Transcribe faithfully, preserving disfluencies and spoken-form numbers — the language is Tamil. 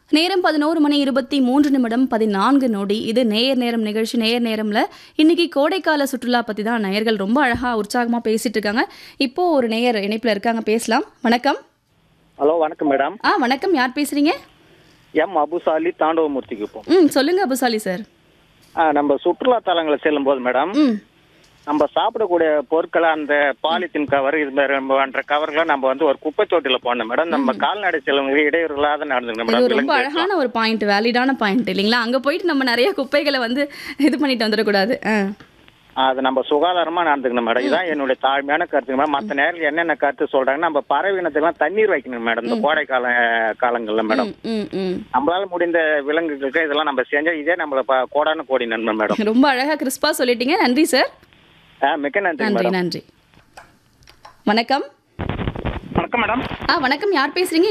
நேரம் பதினோரு மணி இருபத்தி மூன்று நிமிடம் பதினான்கு நொடி. இது நேயர் நேரம் நிகழ்ச்சி. நேயர் நேரம்ல இன்னைக்கு கோடைக்கால சுற்றுலா பத்தி தான் நேயர்கள் ரொம்ப அழகா உற்சாகமா பேசிட்டு இருக்காங்க. இப்போ ஒரு நேயர் இணைப்புல இருக்காங்க, பேசலாம். வணக்கம். ஹலோ, வணக்கம் மேடம். ஆ வணக்கம், யார் பேசுறீங்க? எம் அபுசாலி, தாண்டவமூர்த்திக்கு இப்போ. ம் சொல்லுங்க அபுசாலி சார். ஆ நம்ம சுற்றுலா தலங்களை செல்லும் போது மேடம், ம் நம்ம சாப்பிடக்கூடிய பொருட்களை அந்த பாலித்தீன் கவர் இது மாதிரி கவர்களை நம்ம வந்து ஒரு குப்பை தொட்டில போடணும் மேடம். நம்ம கால்நடை செல்வங்களுக்கு இடையூறு இல்லாத நடந்துக்கணும் இது மேடம். ரொம்ப அழகான ஒரு பாயிண்ட், வேலிடான பாயிண்ட் இல்லைங்களா? அங்க போயிட்டு நம்ம நிறைய குப்பைகளை வந்து இது பண்ணிட்டு வந்துடக்கூடாது. அது நம்ம சுகாதாரமா நடந்துக்கணும் மேடம். இதான் என்னுடைய தாழ்மையான கருத்து மேடம். மற்ற நேரத்தில் என்னென்ன கருத்து சொல்றாங்கன்னா, நம்ம பறவை இனத்துக்கெல்லாம் தண்ணீர் வைக்கணும் மேடம் இந்த கோடை கால காலங்கள்ல மேடம். நம்மளால முடிந்த விலங்குகளுக்கு இதெல்லாம் நம்ம செஞ்சா இதே நம்மள கோடான கோடி நன்மை மேடம். ரொம்ப அழகா கிறிஸ்பா சொல்லிட்டீங்க. நன்றி சார். மிக்க நன்றி நன்றி மேடம். நன்றி. வணக்கம். வணக்கம் மேடம். ஆ வணக்கம், யார் பேசுறீங்க?